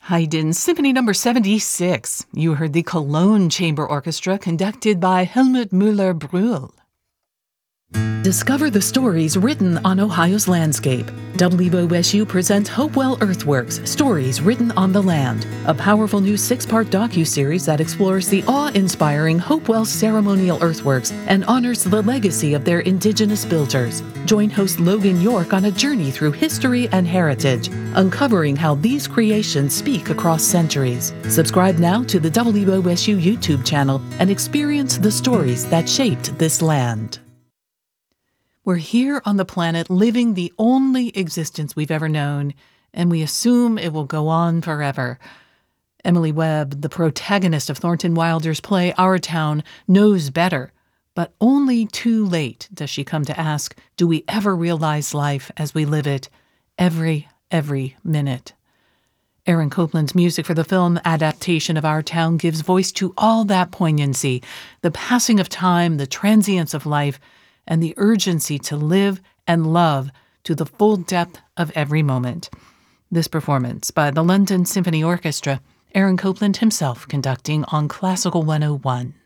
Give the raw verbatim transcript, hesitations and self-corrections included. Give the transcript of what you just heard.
Haydn Symphony Number seventy-six. You heard the Cologne Chamber Orchestra conducted by Helmut Müller-Brühl. Discover the stories written on Ohio's landscape. W O S U presents Hopewell Earthworks, Stories Written on the Land, a powerful new six-part docuseries that explores the awe-inspiring Hopewell ceremonial earthworks and honors the legacy of their indigenous builders. Join host Logan York on a journey through history and heritage, uncovering how these creations speak across centuries. Subscribe now to the W O S U YouTube channel and experience the stories that shaped this land. We're here on the planet living the only existence we've ever known, and we assume it will go on forever. Emily Webb, the protagonist of Thornton Wilder's play Our Town, knows better, but only too late does she come to ask, do we ever realize life as we live it, every, every minute? Aaron Copland's music for the film adaptation of Our Town gives voice to all that poignancy, the passing of time, the transience of life, and the urgency to live and love to the full depth of every moment. This performance by the London Symphony Orchestra, Aaron Copland himself conducting on Classical one oh one.